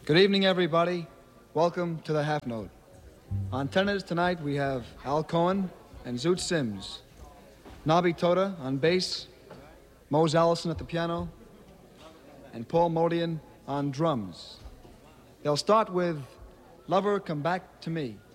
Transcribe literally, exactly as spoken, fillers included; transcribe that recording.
Good evening, everybody. Welcome to the Half Note. On tenors tonight, we have Al Cohen and Zoot Sims. Nobby Toda on bass, Mose Allison at the piano, and Paul Modian on drums. They'll start with Lover Come Back to Me.